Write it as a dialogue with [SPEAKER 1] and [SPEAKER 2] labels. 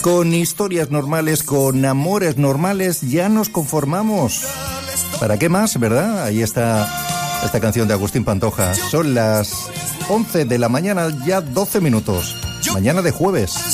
[SPEAKER 1] Con historias normales, con amores normales, ya nos conformamos. ¿Para qué más, verdad? Ahí está esta canción de Agustín Pantoja. Son las 11 de la mañana, ya 12 minutos. Mañana de jueves.